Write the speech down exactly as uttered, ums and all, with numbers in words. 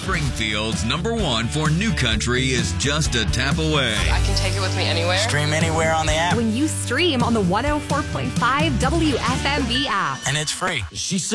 Springfield's number one for new country is just a tap away. I can take it with me anywhere. Stream anywhere on the app. When you stream on the one oh four point five W F M B app. And it's free. She said